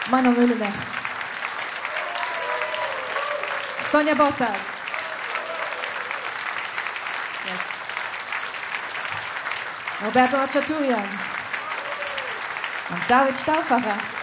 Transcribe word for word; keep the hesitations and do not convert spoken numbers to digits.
Mano Mühlener. Sonja Bossert. Yes. Roberto Achaturian. Und David Stauffacher.